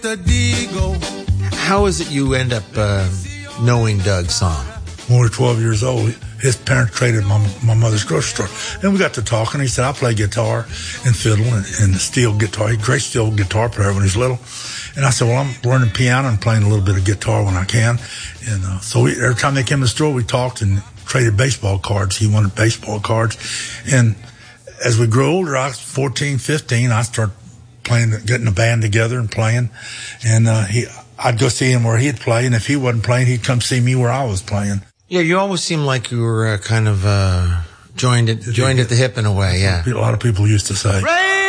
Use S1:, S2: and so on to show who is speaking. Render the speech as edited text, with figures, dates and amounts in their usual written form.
S1: How is it you end up knowing Doug's song?
S2: When we were 12 years old, his parents traded my mother's grocery store. And we got to talking. He said, I play guitar and fiddle and steel guitar. He's a great steel guitar player when he's little. And I said, well, I'm learning piano and playing a little bit of guitar when I can. And so every time they came to the store, we talked and traded baseball cards. He wanted baseball cards. And as we grew older, I was 14, 15, I started playing, getting a band together and playing. And I'd go see him where he'd play. And if he wasn't playing, he'd come see me where I was playing.
S1: Yeah, you always seemed like you were kind of joined at the hip in a way, yeah.
S2: A lot of people used to say.